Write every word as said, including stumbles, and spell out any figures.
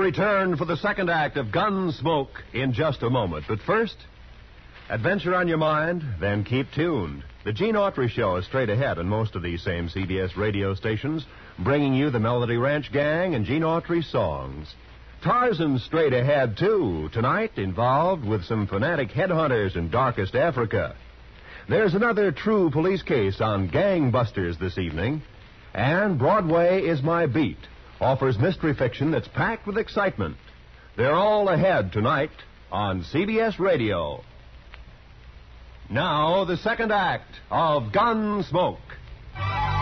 return for the second act of Gunsmoke in just a moment. But first, adventure on your mind, then keep tuned. The Gene Autry Show is straight ahead on most of these same C B S radio stations, bringing you the Melody Ranch Gang and Gene Autry songs. Tarzan's straight ahead, too, tonight involved with some fanatic headhunters in darkest Africa. There's another true police case on gangbusters this evening. And Broadway is My Beat offers mystery fiction that's packed with excitement. They're all ahead tonight on C B S Radio. Now, the second act of Gunsmoke.